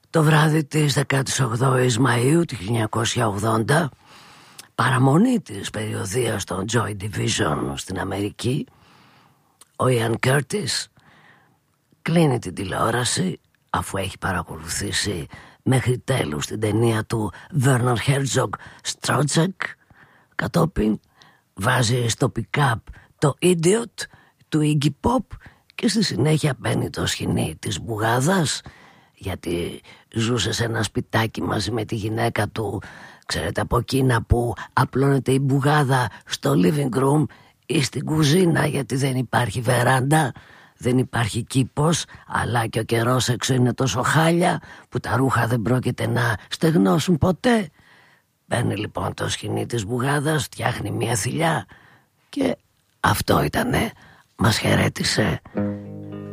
Το βράδυ της 18ης Μαΐου του 1980, παραμονή της περιοδείας των Joy Division στην Αμερική, ο Ιαν Κέρτις κλείνει την τηλεόραση αφού έχει παρακολουθήσει μέχρι τέλους την ταινία του Werner Herzog Strawczek. Κατόπιν βάζει στο pick-up το Idiot του Iggy Pop και στη συνέχεια παίρνει το σκηνή της μπουγάδας, γιατί ζούσε σε ένα σπιτάκι μαζί με τη γυναίκα του, ξέρετε, από εκείνα που απλώνεται η μπουγάδα στο living room ή στην κουζίνα, γιατί δεν υπάρχει βεράντα, δεν υπάρχει κήπος, αλλά και ο καιρός έξω είναι τόσο χάλια που τα ρούχα δεν πρόκειται να στεγνώσουν ποτέ. Παίρνει λοιπόν το σκηνή της μπουγάδας, φτιάχνει μια θηλιά και αυτό ήτανε, μας χαιρέτησε.